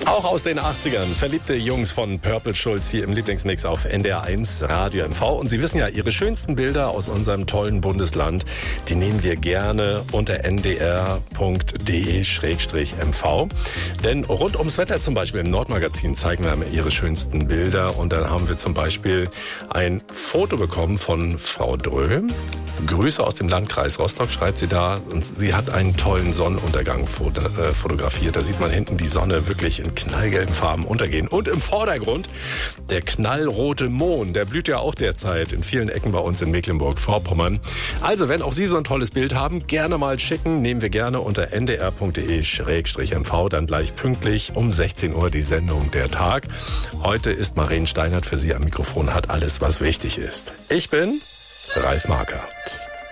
Auch aus den 80ern, verliebte Jungs von Purple Schulz hier im Lieblingsmix auf NDR1 Radio MV. Und Sie wissen ja, Ihre schönsten Bilder aus unserem tollen Bundesland, die nehmen wir gerne unter ndr.de/mv. Denn rund ums Wetter zum Beispiel im Nordmagazin zeigen wir immer Ihre schönsten Bilder. Und dann haben wir zum Beispiel ein Foto bekommen von Frau Dröhm. Grüße aus dem Landkreis Rostock, schreibt sie da. Und sie hat einen tollen Sonnenuntergang fotografiert. Da sieht man hinten die Sonne wirklich in knallgelben Farben untergehen. Und im Vordergrund der knallrote Mohn. Der blüht ja auch derzeit in vielen Ecken bei uns in Mecklenburg-Vorpommern. Also, wenn auch Sie so ein tolles Bild haben, gerne mal schicken. Nehmen wir gerne unter ndr.de/mv. Dann gleich pünktlich um 16 Uhr die Sendung Der Tag. Heute ist Maren Steinert für Sie am Mikrofon, hat alles, was wichtig ist. Ich bin Ralf Markert.